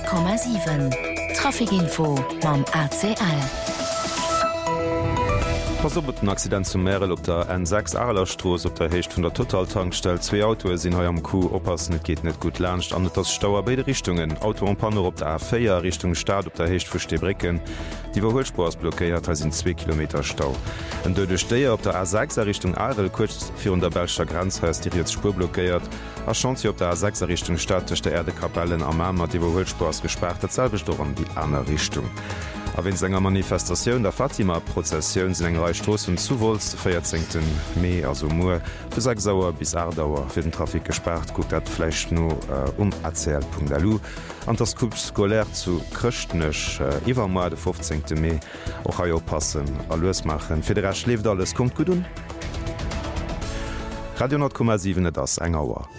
100,7 Trafikinfo mam ACL. Pass op den Accident zum Mäel op der N6 Arlertroos op der Hecht vun der Totaltankstell 2 Autoe sinn ha am Ku oppassen, net geht net gut lerncht an ass Stauer beide Richtungen. Auto an Panner op der A4 Richtung Staat op der Hecht vu Stebrecken. Die Verholspors blockéiert sinn 2 Kilometer Stau. En deude Steier op der A6 Richtung Arel kurz fir der Belscher Grenz heißt die jetzt Spur blockéiert. A Chance op der A6 Richtung Stadt der Erdekapellen am Mammer die Verholspors gesperrt selbetor an die aner Richtung. A wenn senger Manifestationun der Fatima-Prozessioun sinn eng Reichstrossen zuwols 14. Mai also Moer für 6 Sauer bis Ardauer fir den Trafik gesperrt, guckt dat Fläch no ACL.lu an das Kup skolär zu Krchtnech iwwer Mai de 15. Mai och ha passen a loes machen. Federer schläft alles kommt gut un. Radio 10,7 ass engauer.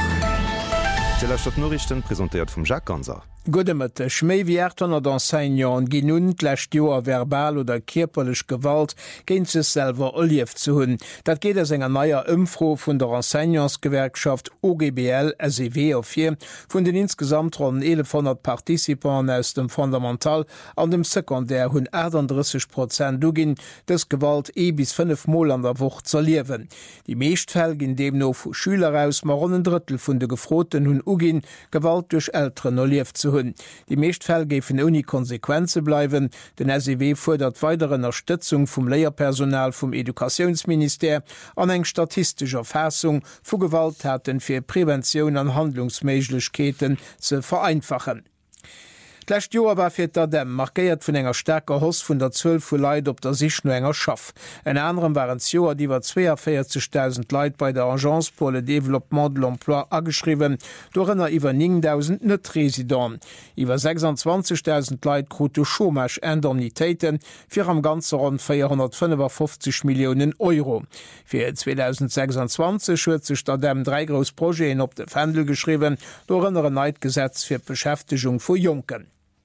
Nachrichten präsentiert vom Jacques Ganser. Godemete Schmei wie 800 Enseignants gin nun lächt Joer verbal oder kierperlech Gewalt géint ze selver Olief zu hunn. Dat geht as enger neier Ëmfro vun der Enseignementsgewerkschaft OGBL SEW auf 4 vun den insgesamt rund 1100 Partizipanten aus dem Fundamental an dem Sekundär hunn 38% dugin des Gewalt bis 5 Mol an der Woche zerliewen. Die meeschtfäll gin dem no vu Schüler aus mar runden Drittel vun de Gefroten hunn ugin Gewalt durch Eltern Olief zu hunn. Die meeschtfäll géiffen uni Konsequenze bleiwen. Den SEW fordert weitere Unterstützung vum Lehrpersonal vum Edukationsminister an eng statistischer Fassung vu Gewalttaten fir Prävention an Handlungsmeiglechkeeten ze vereinfachen. D'lächt Joer war fir der Dem markéiert vun enger stärker Hoss vun der 12 vu Leiit op der sich no enger Schaff. En anderen waren Joer, diewer 42.000 Leiit bei der Agence pour le Développement de l'Emploi ageschriwen, dorenner iwwer 9.000 net Resident. Iwer 26.000 Leiit krute Chomech Indemnitéiten fir am ganze rund 455 Millionen Euro. Fir 2026 huet sech der Dem 3 Großprojekten op de Fändel geschriwen, dorenner Neidgesetz fir Beschäftigung vu Junken.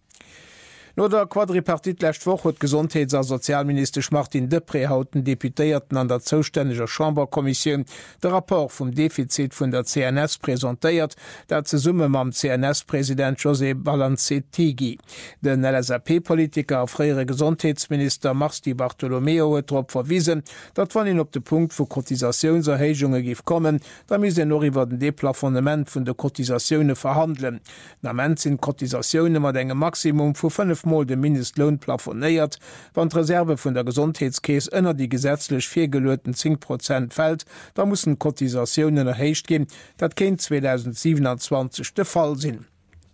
No der Quadripartit lächt woch huet Gesundheits- a Sozialminister Martin Depré hauten Deputéierten an der zoustännega Chamberkommission de rapport vum Defizit vun der CNS präsentéiert, dat ze Summe mam CNS-Präsident José Balanzetigi. Den LSAP-Politiker a fréiere Gesundheitsminister Marsti Bartolomeo huet trop verwiesen, dat wann hin op de Punkt vu Kotisationserhéigunge gif kommen, da mis en noriwwer den Deplafonnement vun de Kotisationune verhandeln. Nament sinn Kotisationune mat engem Maximum vu 5 Mal de Mindestlohn plafonéiert, wann d'Reserve vun der Gesundheitskees ënner die gesetzlech 4 gelöten 10% fällt, da mussssen Kotisationen erhéicht gin, dat kenint 2027 de Fall sinn.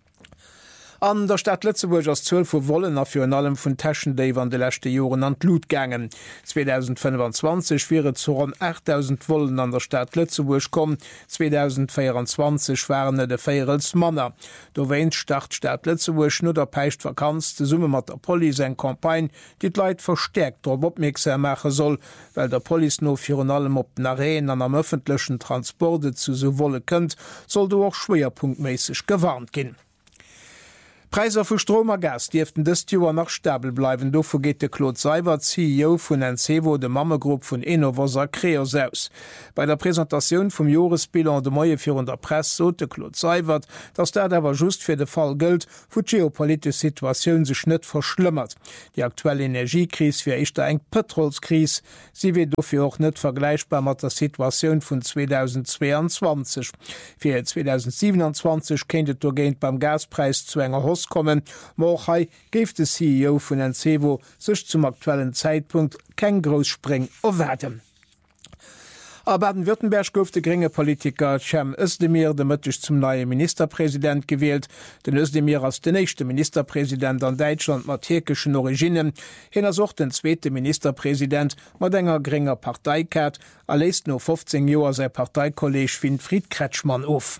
An der Stadt Lützeburg ass 12 vu Wollen Nationalem vun Taschendei an de lächte Joren an Blut gangen. 2025 wäre zu rund 8.000 Wollen an der Stadt Lützeburg kom, 2024 waren de Feierels Manner. Do weint Stadt Lützeburg nur der Peicht Vakanz de Summe mat der Poli en Kampagne, die Leiit verstärkt op opmerksam mache soll, weil der Poli no Fi allem op den Areen an am öffentlichen Transporte zu so wolle könnt, soll du auch schwerpunktmäßig gewarnt gin. Preiser vu Stromer Gas dieften des Joer nach stabel bleiwen, do vergeet de Claude Seiber, CEO vun Ensevo de Mammegruppe vun Innovosa Kreos aus. Bei der Präsentation vum Joresbilan de Moie vir der Presse so de Claude Seiber, dats der dawer just fir de Fall gëlt, wo geopolitische Situationun sech net verschlimmert. Die aktuelle Energiekris fir ichchte eng Petrolskris, sie wie dofir auch net vergleichbar mat der Situation vun 2022. Fir 2027 kennt géint beim Gaspreis zu enger Hoss kommen. Mochai geft de CEO vun Ensevo sech zum aktuellen Zeitpunkt kein Großspring erwerten. A Baden-Württemberg gouf de geringe Politiker Cem Özdemir de Mëttech zum neue Ministerpräsident gewählt. Den Özdemir als den nächste Ministerpräsident an Deutschland mat türkischen Originen, hinner sucht den zweite Ministerpräsident mat enger geringer Parteikat, erlässt no 15 Joer sei Parteikolleg Winfried Kretschmann auf.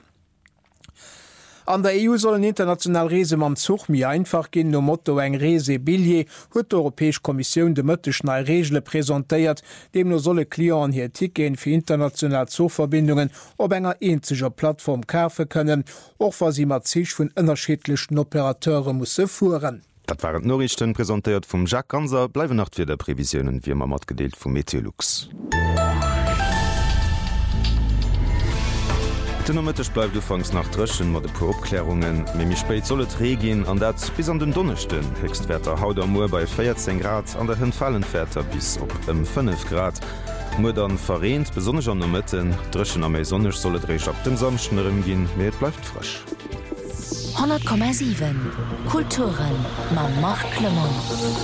An der EU sollen international Reese am Zug mir einfach gin no Motto eng Resebillier huet d' Europäesch Kommission de mëttech nei Regelle präsentéiert, dem no solle Klienten hier Ticketen fir international Zugverbindungen op enger eenzeger Plattform kafe können, och was sie mat sich vun ënnerschiedlichen Operateure musssse fuhren. Dat waren Norrichten präsentiert vum Jacques Ganser, bleiwe nach fir der Prävisionen wie ma mat gedeelt vum Meteorlux. Dennomëttech bleif du fangs nach Drëschen mat de pu Opklärungen, mémi spéit sollet Regin an dat bis an den Donnechten. Hextwerter Hauder Moer bei 14 Grad an der hunn Fallenfäter bis op 5 Grad. Mo dann verreint besonnech an der Mëtten, Drëschen a méi sonnech sollet réch op dem Samschnërem ginn, méet bleifft frisch. 100,7 Kulturen ma Mark Clement.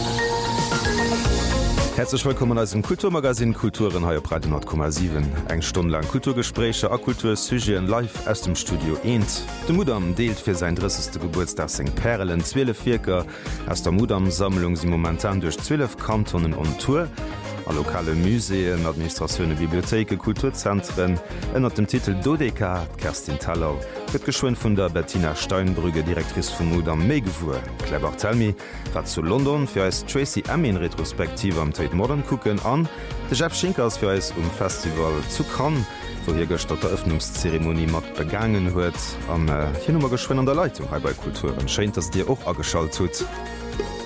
Herzlich willkommen als dem Kulturmagasin Kulturen hier auf Radio 10,7. Eng Stunde lang Kulturgespräche, Kultursujen live aus dem Studio 1. Der Mudam deelt für sein 30. Geburtstag St. Perlen 12 Vierker. Aus der Mudam-Sammlung sind momentan durch 12 Kantonen on Tour. Lokale Museen, Administrationen, Bibliotheken, Kulturzentren, ënnert dem Titel Dodeka, Kerstin Tallau, wird geschwind von der Bettina Steinbrügge, Direktrice von Mudam Megewur. Kleber Telmi war zu London für als Tracy Emin Retrospektive am Tate Modern gucken an. Der Jeff Schinkers für als Festival zu Cannes, wo hier gestern der Öffnungszeremonie mat begangen huet, an hier Nummer geschwind an der Leitung bei Kulturen. Scheint, dass dir auch angeschaltet tut.